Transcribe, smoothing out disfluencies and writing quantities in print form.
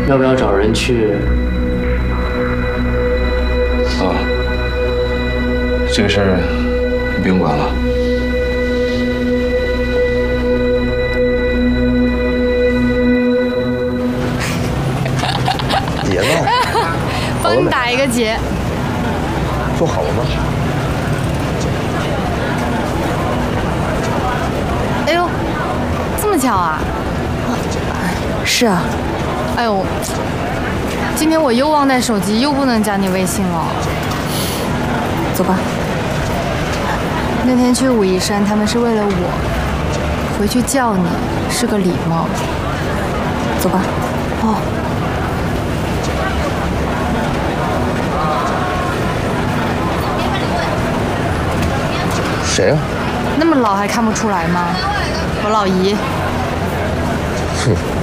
要不要找人去？ 啊，这个事儿你不用管了。 结吧， 帮你打一个结。 做好了吗？ 哎呦，这么巧啊！ 是啊。 哎呦，今天我又忘带手机，又不能加你微信了。 走吧。 那天去武夷山，他们是为了我，回去叫你是个礼貌。 走吧。 哦。 谁啊？ 那么老还看不出来吗？我老姨。 哼。